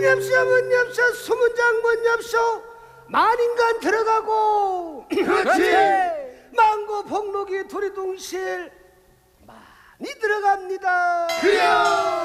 엽쇼 문 엽쇼 수문장 문 엽쇼 만인간 들어가고 그렇지. 망고 복록이 두리둥실 많이 들어갑니다. 그래요.